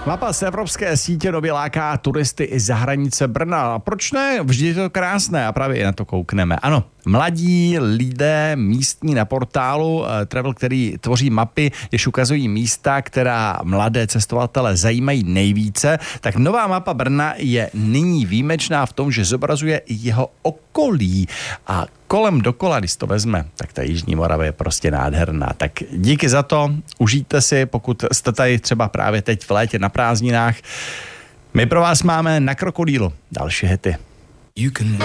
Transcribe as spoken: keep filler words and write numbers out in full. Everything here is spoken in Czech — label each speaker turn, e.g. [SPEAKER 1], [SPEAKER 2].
[SPEAKER 1] Mapa z evropské sítě nově láká turisty i za hranice Brna. A proč ne? Vždy je to krásné a právě na to koukneme. Ano, mladí lidé místní na portálu uh, Travel, který tvoří mapy, jež ukazují místa, která mladé cestovatele zajímají nejvíce, tak nová mapa Brna je nyní výjimečná v tom, že zobrazuje jeho okolí a kolem dokola, když to vezme, tak ta Jižní Morava je prostě nádherná. Tak díky za to, užijte si, pokud jste tady třeba právě teď v létě na prázdninách. My pro vás máme Na krokodýlu další hity. You can